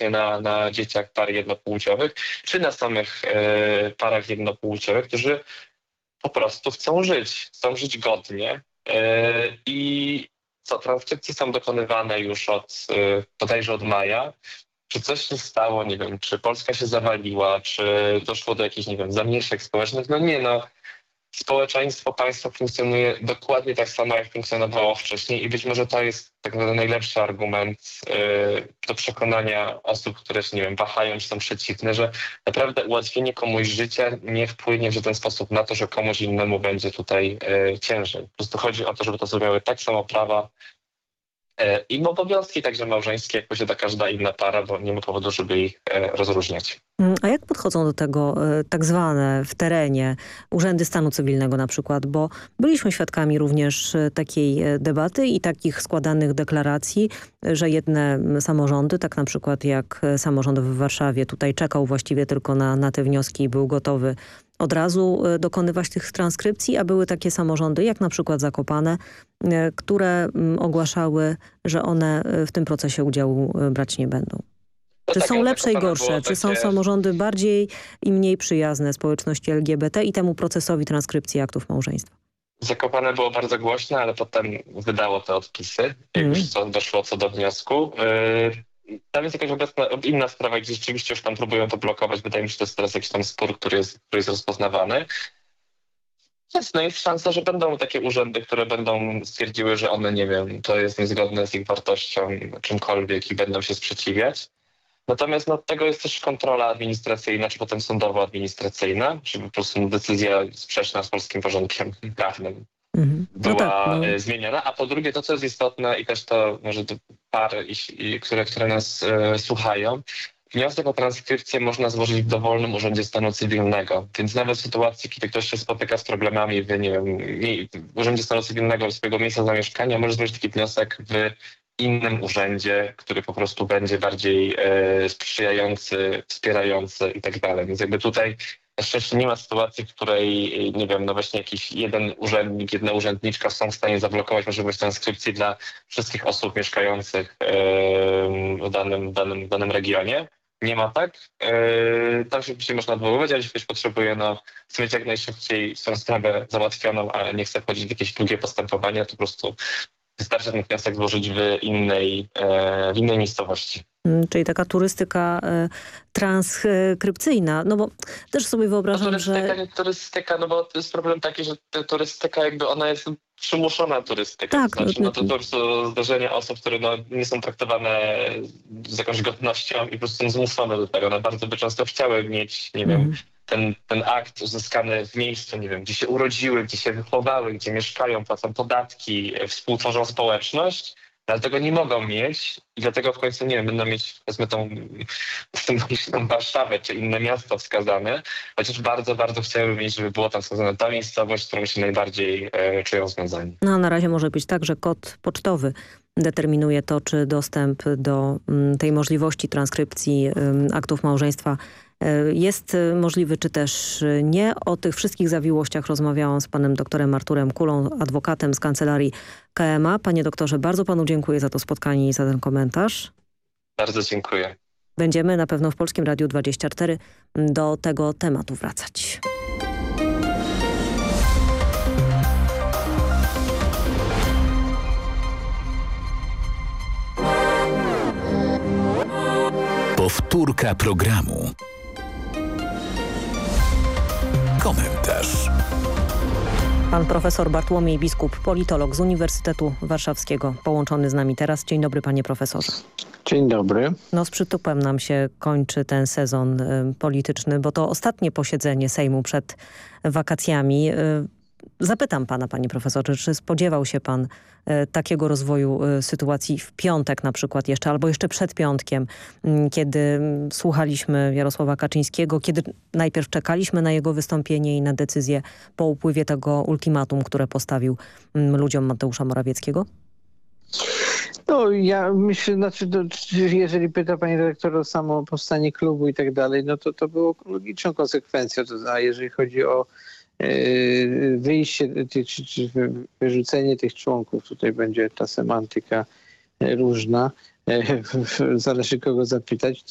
właśnie na dzieciach par jednopłciowych, czy na samych parach jednopłciowych, którzy po prostu chcą żyć godnie. I co, transkrypcje są dokonywane już bodajże od maja. Czy coś się stało, nie wiem, czy Polska się zawaliła, czy doszło do jakichś, nie wiem, zamieszek społecznych? No nie, no. Społeczeństwo, państwo funkcjonuje dokładnie tak samo, jak funkcjonowało wcześniej i być może to jest tak naprawdę najlepszy argument do przekonania osób, które się, nie wiem, wahają, czy są przeciwne, że naprawdę ułatwienie komuś życia nie wpłynie w żaden sposób na to, że komuś innemu będzie tutaj ciężej. Po prostu chodzi o to, żeby to miały tak samo prawa i obowiązki także małżeńskie, jak posiada każda inna para, bo nie ma powodu, żeby ich rozróżniać. A jak podchodzą do tego tak zwane w terenie urzędy stanu cywilnego na przykład? Bo byliśmy świadkami również takiej debaty i takich składanych deklaracji, że jedne samorządy, tak na przykład jak samorząd w Warszawie, tutaj czekał właściwie tylko na te wnioski i był gotowy od razu dokonywać tych transkrypcji, a były takie samorządy, jak na przykład Zakopane, które ogłaszały, że one w tym procesie udziału brać nie będą. No Czy tak, są lepsze i gorsze? Czy są takie... samorządy bardziej i mniej przyjazne społeczności LGBT i temu procesowi transkrypcji aktów małżeństwa? Zakopane było bardzo głośne, ale potem wydało te odpisy, jak już doszło co do wniosku. Tam jest jakaś inna sprawa, gdzie rzeczywiście już tam próbują to blokować. Wydaje mi się, że to jest teraz jakiś tam spór, który jest rozpoznawany. Jest szansa, że będą takie urzędy, które będą stwierdziły, że one, nie wiem, to jest niezgodne z ich wartością, czymkolwiek i będą się sprzeciwiać. Natomiast no, od tego jest też kontrola administracyjna, czy potem sądowo-administracyjna, żeby po prostu decyzja sprzeczna z polskim porządkiem prawnym była zmieniona. A po drugie, to co jest istotne i też to może do par, które nas słuchają, wniosek o transkrypcję można złożyć w dowolnym urzędzie stanu cywilnego. Więc nawet w sytuacji, kiedy ktoś się spotyka z problemami w urzędzie stanu cywilnego swojego miejsca zamieszkania, może złożyć taki wniosek w innym urzędzie, który po prostu będzie bardziej sprzyjający, wspierający i tak dalej. Więc jakby tutaj na szczęście nie ma sytuacji, w której, nie wiem, no właśnie jakiś jeden urzędnik, jedna urzędniczka są w stanie zablokować możliwość transkrypcji dla wszystkich osób mieszkających w danym regionie. Nie ma tak. Tam się oczywiście można odwoływać, ale jeśli ktoś potrzebuje chce mieć jak najszybciej swoją sprawę załatwioną, a nie chce wchodzić w jakieś długie postępowania, to po prostu wystarczy ten wniosek złożyć w innej miejscowości. Czyli taka turystyka transkrypcyjna, no bo też sobie wyobrażam, że... Turystyka, no bo to jest problem taki, że turystyka jakby ona jest przymuszona turystyka. Tak, to znaczy, to po prostu zdarzenia osób, które nie są traktowane z jakąś godnością i po prostu są zmuszone do tego. One bardzo by często chciały mieć, nie wiem, ten akt uzyskany w miejscu, nie wiem, gdzie się urodziły, gdzie się wychowały, gdzie mieszkają, płacą podatki, współtworzą społeczność, ale tego nie mogą mieć i dlatego w końcu, nie wiem, będą mieć powiedzmy tą Warszawę czy inne miasto wskazane, chociaż bardzo, bardzo chciałbym mieć, żeby było tam wskazane ta miejscowość, z którą się najbardziej czują związani. No na razie może być tak, że kod pocztowy determinuje to, czy dostęp do tej możliwości transkrypcji aktów małżeństwa jest możliwy, czy też nie. O tych wszystkich zawiłościach rozmawiałam z panem doktorem Arturem Kulą, adwokatem z kancelarii KMA. Panie doktorze, bardzo panu dziękuję za to spotkanie i za ten komentarz. Bardzo dziękuję. Będziemy na pewno w Polskim Radiu 24 do tego tematu wracać. Powtórka programu. Komentarz. Pan profesor Bartłomiej Biskup, politolog z Uniwersytetu Warszawskiego, połączony z nami teraz. Dzień dobry, panie profesorze. Dzień dobry. No z przytupem nam się kończy ten sezon polityczny, bo to ostatnie posiedzenie Sejmu przed wakacjami. Zapytam pana, panie profesorze, czy spodziewał się pan takiego rozwoju sytuacji w piątek na przykład jeszcze, albo jeszcze przed piątkiem, kiedy słuchaliśmy Jarosława Kaczyńskiego, kiedy najpierw czekaliśmy na jego wystąpienie i na decyzję po upływie tego ultimatum, które postawił ludziom Mateusza Morawieckiego? No ja myślę, jeżeli pyta pani redaktor o samo powstanie klubu i tak dalej, no to było logiczną konsekwencją. A jeżeli chodzi o wyjście czy wyrzucenie tych członków, tutaj będzie ta semantyka różna, zależy kogo zapytać.